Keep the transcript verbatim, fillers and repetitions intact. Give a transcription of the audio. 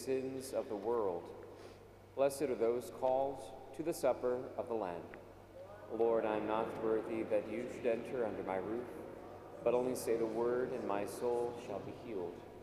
sins of the world. Blessed are those called to the supper of the Lamb. Lord, I am not worthy that you should enter under my roof, but only say the word, and my soul shall be healed.